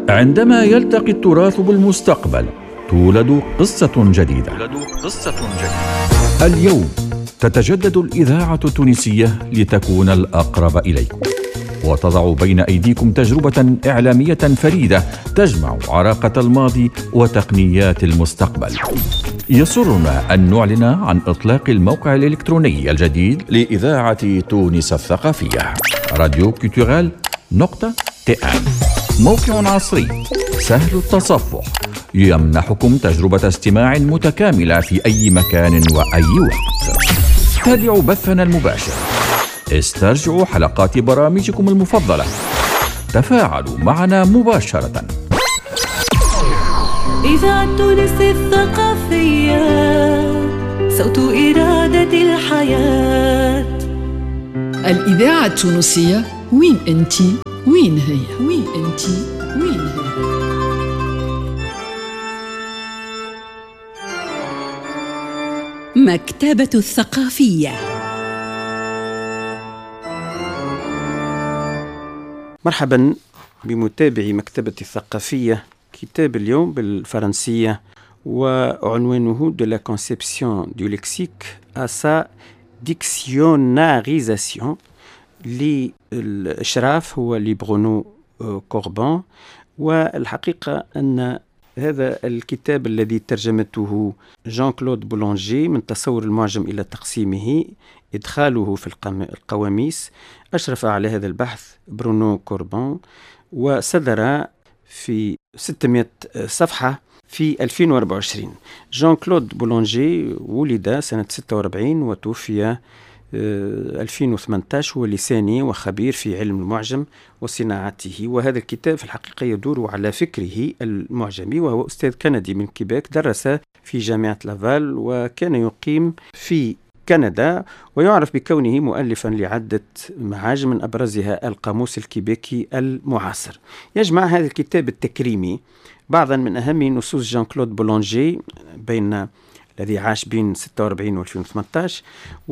عندما يلتقي التراث بالمستقبل تولد قصة جديدة. اليوم تتجدد الإذاعة التونسية لتكون الأقرب إليكم، وتضع بين أيديكم تجربة إعلامية فريدة تجمع عراقة الماضي وتقنيات المستقبل. يسرنا أن نعلن عن إطلاق الموقع الإلكتروني الجديد لإذاعة تونس الثقافية، radioculturel.tn. موقع عصري سهل التصفح يمنحكم تجربة استماع متكاملة في أي مكان وأي وقت. تابعوا بثنا المباشر، استرجعوا حلقات برامجكم المفضلة، تفاعلوا معنا مباشرة. إذاعة تونس الثقافية، صوت إرادة الحياة. الإذاعة التونسية، وين أنتي؟ وين هي؟ وين أنتي؟ وين هي؟ مكتبة الثقافية. مرحبا بمتابعي مكتبة الثقافية. كتاب اليوم بالفرنسية وعنوانه De la conception du lexique à sa dictionnarisation، للإشراف هو لبرونو كوربان. والحقيقة أن هذا الكتاب الذي ترجمته جان كلود بولانجي من تصور المعجم إلى تقسيمه إدخاله في القواميس، أشرف على هذا البحث برونو كوربان، وصدر في 600 صفحة في 2024. جان كلود بولانجي ولد سنة 46 وتوفي 2018. هو لساني وخبير في علم المعجم وصناعته، وهذا الكتاب في الحقيقة يدور على فكره المعجمي. وهو أستاذ كندي من كيباك، درس في جامعة لافال وكان يقيم في كندا، ويعرف بكونه مؤلفا لعدة معاجم من أبرزها القاموس الكيباكي المعاصر. يجمع هذا الكتاب التكريمي بعضا من أهم نصوص جان كلود بولانجي الذي عاش بين 46 و 2018.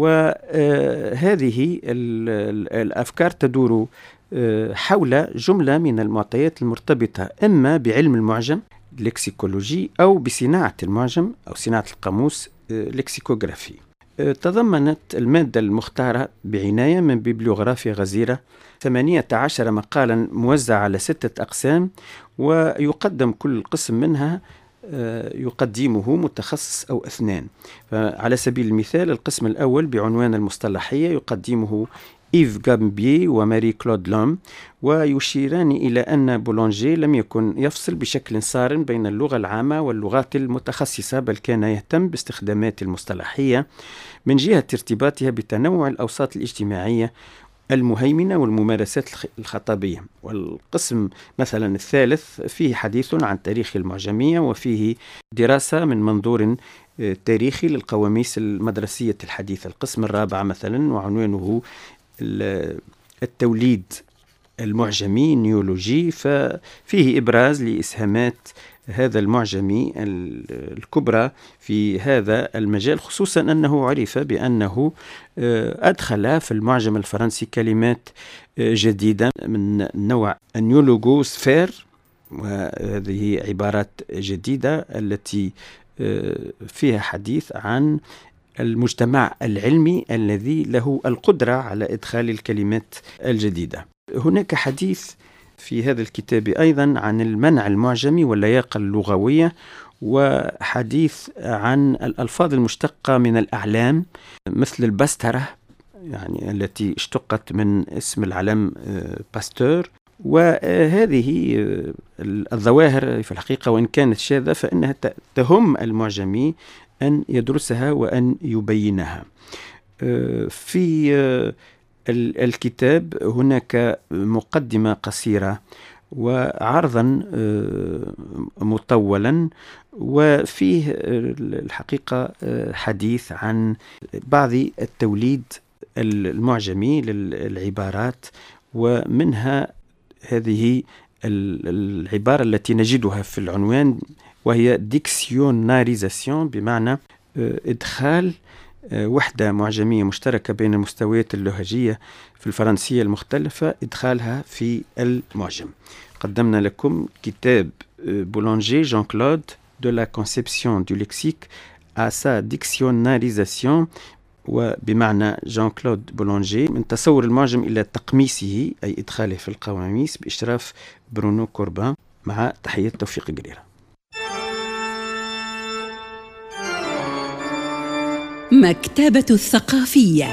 وهذه الأفكار تدور حول جملة من المعطيات المرتبطة إما بعلم المعجم لكسيكولوجي أو بصناعة المعجم أو صناعة القاموس لكسيكوغرافي. تضمنت المادة المختارة بعناية من بيبليوغرافيا غزيرة 18 مقالا موزعة على 6 أقسام، ويقدم كل قسم منها يقدمه متخصص أو 2. على سبيل المثال القسم الأول بعنوان المصطلحية يقدمه إيف غامبيي وماري كلود لوم، ويشيران إلى أن بولانجي لم يكن يفصل بشكل صارم بين اللغة العامة واللغات المتخصصة، بل كان يهتم باستخدامات المصطلحية من جهة ارتباطها بتنوع الأوساط الاجتماعية المهيمنة والممارسات الخطابية. والقسم مثلا الثالث فيه حديث عن تاريخ المعجمية، وفيه دراسة من منظور تاريخي للقواميس المدرسية الحديثة. القسم الرابع مثلا وعنوانه التوليد المعجمي نيولوجي، ففيه إبراز لإسهامات هذا المعجمي الكبرى في هذا المجال، خصوصا أنه عرف بأنه أدخل في المعجم الفرنسي كلمات جديدة من نوع النيولوغوسفير، وهذه عبارات جديدة التي فيها حديث عن المجتمع العلمي الذي له القدرة على إدخال الكلمات الجديدة. هناك حديث في هذا الكتاب أيضا عن المنع المعجمي واللياقة اللغوية، وحديث عن الألفاظ المشتقة من الأعلام مثل البسترة، يعني التي اشتقت من اسم العلم باستور. وهذه الظواهر في الحقيقة وإن كانت شاذة فإنها تهم المعجمي أن يدرسها وأن يبينها. في الكتاب هناك مقدمة قصيرة وعرضا مطولا، وفيه الحقيقة حديث عن بعض التوليد المعجمي للعبارات، ومنها هذه العبارة التي نجدها في العنوان وهي ديكسيوناريزاسيون، بمعنى إدخال وحدة معجمية مشتركة بين المستويات اللهجية في الفرنسية المختلفة، إدخالها في المعجم. قدمنا لكم كتاب بولانجي جان كلود de la conception du lexique à sa dictionnarisation، وبمعنى جان كلود بولانجي من تصور المعجم إلى تقميصه أي إدخاله في القواميس بإشراف برونو كوربان، مع تحية توفيق قريرة. مكتبة الثقافية.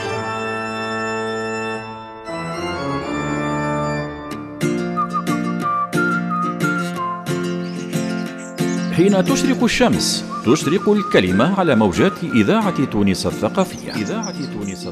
حين تشرق الشمس تشرق الكلمة على موجات إذاعة تونس الثقافية.